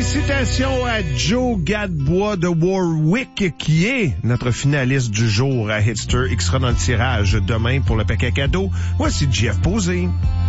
Félicitations à Joe Gadebois de Warwick, qui est notre finaliste du jour à Hitster. Il sera dans le tirage demain pour le paquet cadeau. Voici Jeff Posey.